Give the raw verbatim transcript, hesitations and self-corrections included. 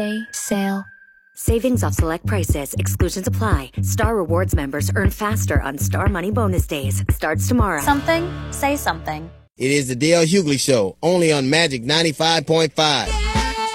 Sale. Savings off select prices. Exclusions apply. Star Rewards members earn faster on Star Money Bonus Days. Starts tomorrow. Something? Say something. It is the Dale Hughley Show, only on Magic ninety-five point five.